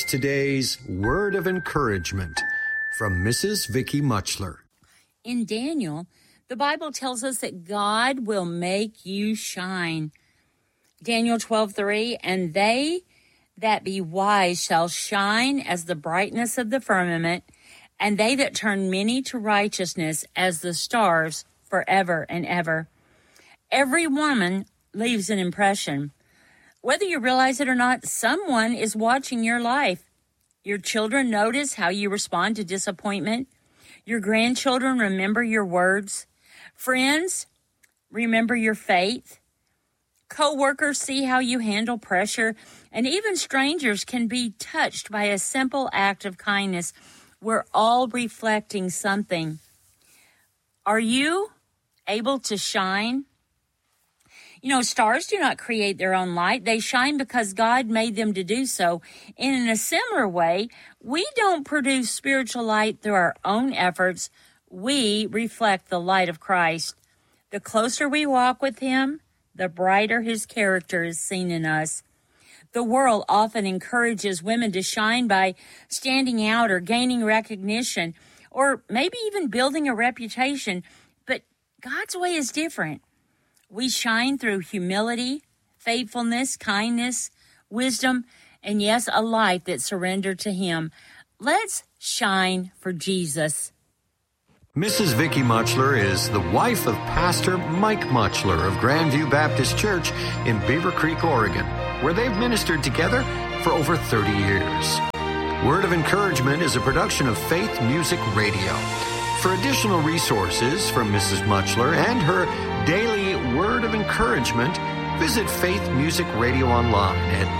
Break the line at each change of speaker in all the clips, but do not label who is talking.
here's today's word of encouragement from Mrs. Vicky Muchler.
In Daniel, the Bible tells us that God will make you shine. Daniel 12:3, and they that be wise shall shine as the brightness of the firmament, and they that turn many to righteousness as the stars forever and ever. Every woman leaves an impression. Whether you realize it or not, someone is watching your life. Your children notice how you respond to disappointment. Your grandchildren remember your words. Friends remember your faith. Co-workers see how you handle pressure. And even strangers can be touched by a simple act of kindness. We're all reflecting something. Are you able to shine? You know, stars do not create their own light. They shine because God made them to do so. And in a similar way, we don't produce spiritual light through our own efforts. We reflect the light of Christ. The closer we walk with Him, the brighter His character is seen in us. The world often encourages women to shine by standing out or gaining recognition, or maybe even building a reputation. But God's way is different. We shine through humility, faithfulness, kindness, wisdom, and yes, a life that's surrendered to Him. Let's shine for Jesus.
Mrs. Vicky Muchler is the wife of Pastor Mike Muchler of Grandview Baptist Church in Beaver Creek, Oregon, where they've ministered together for over 30 years. Word of Encouragement is a production of Faith Music Radio. For additional resources from Mrs. Muchler and her daily Word of Encouragement, visit Faith Music Radio online at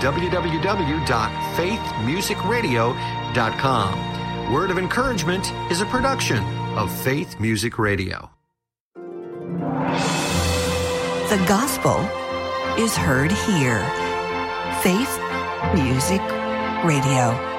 www.faithmusicradio.com. Word of Encouragement is a production of Faith Music Radio.
The gospel is heard here. Faith Music Radio.